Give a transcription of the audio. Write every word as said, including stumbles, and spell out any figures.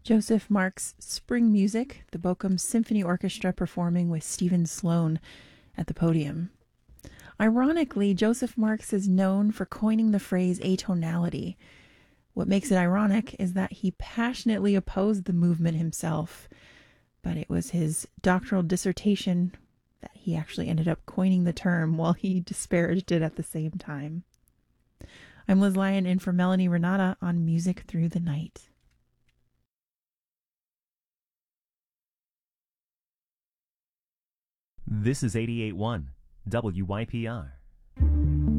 Joseph Marx Spring Music, the Bochum Symphony Orchestra performing with Stephen Sloan at the podium. Ironically, Joseph Marx is known for coining the phrase atonality. What makes it ironic is that he passionately opposed the movement himself, but it was his doctoral dissertation that he actually ended up coining the term while he disparaged it at the same time. I'm Liz Lyon in for Melanie Renata on Music Through the Night. This is eighty-eight point one W Y P R.